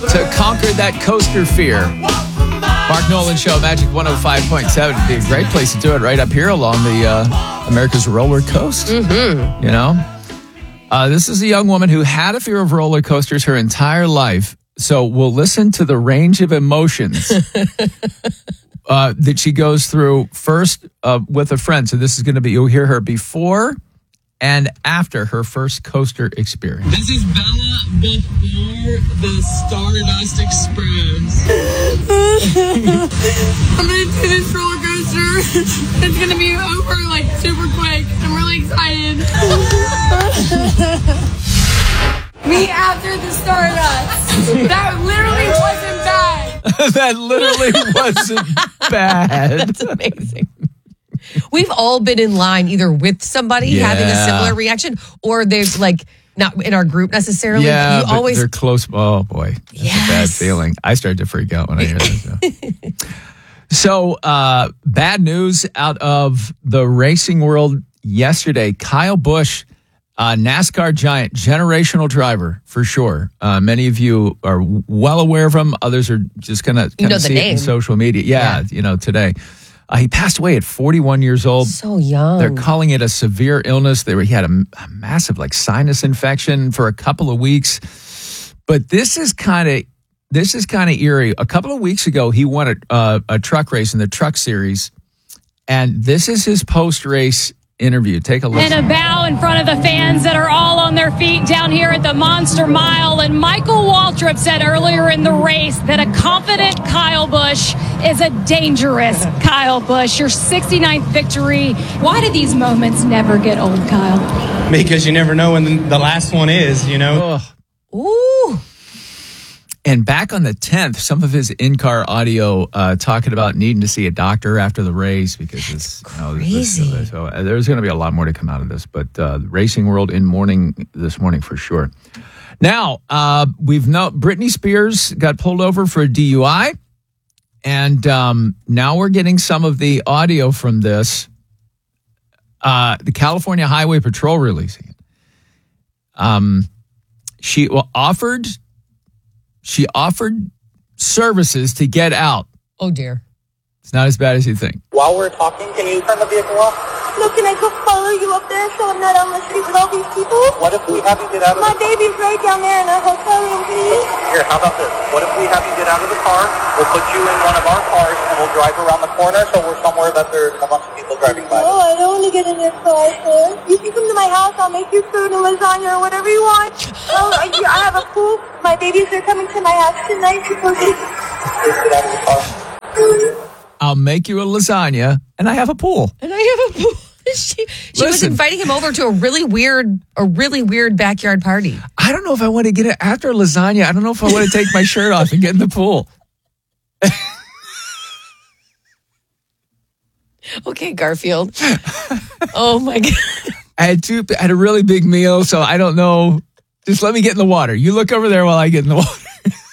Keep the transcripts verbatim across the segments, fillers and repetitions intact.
to conquer that coaster fear. Mark Nolan Show, Magic one oh five point seven. It'd be a great place to do it, right up here along the uh, America's roller coast. Mm-hmm. You know? Uh, this is a young woman who had a fear of roller coasters her entire life. So we'll listen to the range of emotions uh, that she goes through first uh, with a friend. So this is going to be, you'll hear her before and after her first coaster experience. This is Bella before the Stardust Express. I'm gonna do this roller coaster. It's gonna be over like super quick. I'm really excited. Me after the Stardust. That literally wasn't bad. That literally wasn't bad. That's amazing. We've all been in line either with somebody Yeah. having a similar reaction or they've like not in our group necessarily. Yeah, you but always they're close. Oh, boy. That's Yes. a bad feeling. I started to freak out when I hear this. So, uh, bad news out of the racing world yesterday. Kyle Busch, uh, NASCAR giant, generational driver for sure. Uh, many of you are well aware of him. Others are just going to know the see it in name. social media. Yeah, Yeah. you know, today. Uh, he passed away at forty-one years old. so young. They're calling it a severe illness. They were, he had a, a massive like sinus infection for a couple of weeks. But this is kind of this is kind of eerie. A couple of weeks ago, he won a, uh, a truck race in the Truck Series, and this is his post-race interview. Take a listen. And a bow in front of the fans that are all on their feet down here at the Monster Mile. And Michael Waltrip said earlier in the race that a confident Kyle Busch is a dangerous Kyle Busch. Your sixty-ninth victory. Why do these moments never get old, Kyle? Because you never know when the last one is, you know? Ugh. Ooh. And back on the tenth, some of his in-car audio uh, talking about needing to see a doctor after the race because it's you know, this- crazy. so uh, there's going to be a lot more to come out of this. But uh, the racing world in mourning this morning for sure. Now uh, we've know Britney Spears got pulled over for a D U I, and um, now we're getting some of the audio from this. Uh, the California Highway Patrol releasing it. Um, she well, offered. She offered services to get out. Oh dear. It's not as bad as you think. While we're talking, can you turn the vehicle off? No, can I go follow you up there so I'm not on the street with all these people? What if we have you get out of My the baby's right down there in a hotel room, please. Here, how about this? What if we have you get out of the car? We'll put you in one of our cars and we'll drive around the corner so we're somewhere that there's a bunch of people driving by. Oh, I don't want to get in your car, sir. You can come to my house. I'll make you food and lasagna or whatever you want. Oh, I I have a pool. My babies are coming to my house tonight. People Please get out of the car. I'll make you a lasagna, and I have a pool. And I have a pool. She, she was Listen. inviting him over to a really weird, a really weird backyard party. I don't know if I want to get it after lasagna. I don't know if I want to take my shirt off and get in the pool. Okay, Garfield. Oh my God. I had two. I had a really big meal, so I don't know. Just let me get in the water. You look over there while I get in the water.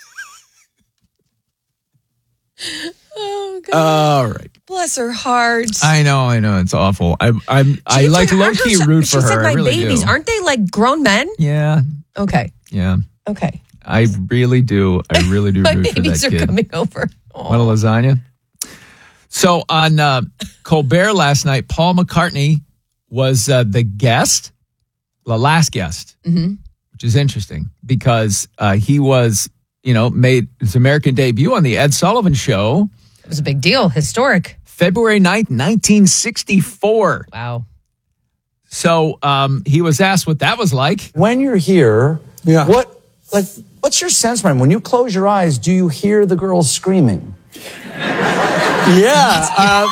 Oh God. All right. Bless her heart. I know. I know. It's awful. I, I'm. I She like said low her- key her- root she for said her. my I really babies, do. aren't they like grown men? Yeah. Okay. Yeah. Okay. I really do. I really do My root for babies that are kid. coming over. Want a lasagna? So on uh, Colbert last night, Paul McCartney was uh, the guest, the last guest, Mm-hmm. which is interesting because uh, he was, you know, made his American debut on the Ed Sullivan Show, It was a big deal. Historic. February ninth, nineteen sixty-four. Wow. So um, he was asked what that was like. When you're here, yeah. what like what's your sense, man? When you close your eyes, do you hear the girls screaming? Yeah. Uh,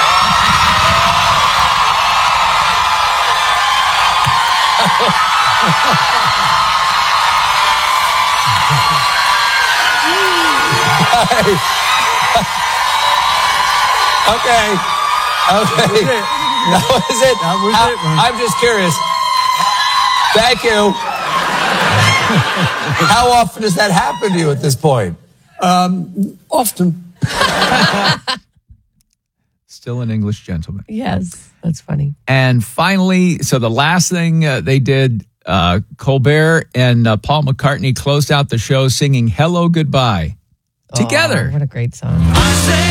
Okay. Okay. That was it. That was I, it, man. I'm just curious. Thank you. How often does that happen to you at this point? um, often. Still an English gentleman. Yes. That's funny. And finally, so the last thing uh, they did Uh, Colbert and uh, Paul McCartney closed out the show singing Hello Goodbye together. Oh, what a great song.